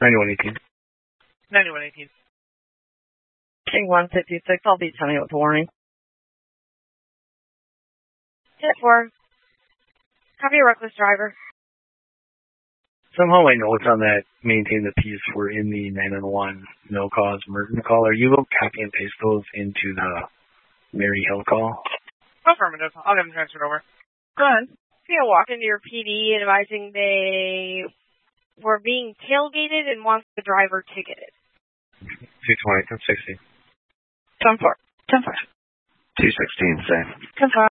9118. 9118. King 156, I'll be telling you with a warning. Hit 4. Copy a reckless driver. Somehow I know it's on that maintain the peace. We're in the 911 no cause emergency call. Are you able to copy and paste those into the Mary Hill call? Affirmative. I'll get them transferred over. Go ahead. You know, walk into your PD advising they were being tailgated and wants the driver ticketed. 618, 1060. 10-4. 10-4. 216, same. 10-4.